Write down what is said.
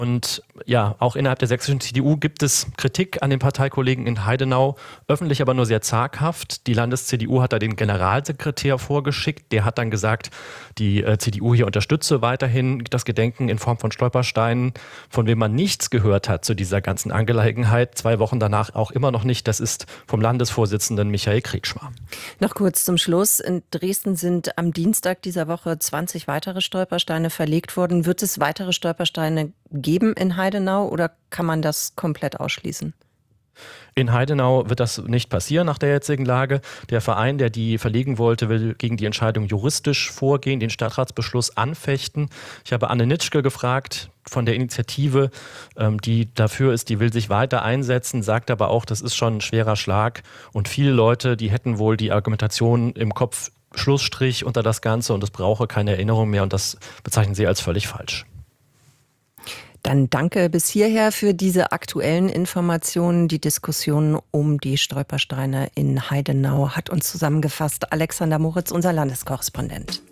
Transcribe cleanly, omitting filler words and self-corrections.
Und ja, auch innerhalb der sächsischen CDU gibt es Kritik an den Parteikollegen in Heidenau, öffentlich aber nur sehr zaghaft. Die Landes-CDU hat da den Generalsekretär vorgeschickt. Der hat dann gesagt, die CDU hier unterstütze weiterhin das Gedenken in Form von Stolpersteinen. Von wem man nichts gehört hat zu dieser ganzen Angelegenheit, 2 Wochen danach auch immer noch nicht, das ist vom Landesvorsitzenden Michael Kretschmer. Noch kurz zum Schluss. In Dresden sind am Dienstag dieser Woche 20 weitere Stolpersteine verlegt worden. Wird es weitere Stolpersteine geben in Heidenau oder kann man das komplett ausschließen? In Heidenau wird das nicht passieren nach der jetzigen Lage. Der Verein, der die verlegen wollte, will gegen die Entscheidung juristisch vorgehen, den Stadtratsbeschluss anfechten. Ich habe Anne Nitschke gefragt von der Initiative, die dafür ist, die will sich weiter einsetzen, sagt aber auch, das ist schon ein schwerer Schlag. Und viele Leute, die hätten wohl die Argumentation im Kopf, Schlussstrich unter das Ganze und es brauche keine Erinnerung mehr und das bezeichnen sie als völlig falsch. Dann danke bis hierher für diese aktuellen Informationen. Die Diskussion um die Stolpersteine in Heidenau hat uns zusammengefasst Alexander Moritz, unser Landeskorrespondent.